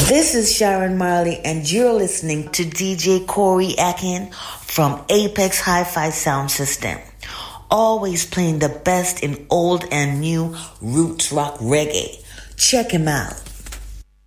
This is Sharon Marley, and you're listening to DJ Corey Akin from Apex Hi-Fi Sound System. Always playing the best in old and new roots rock reggae. Check him out.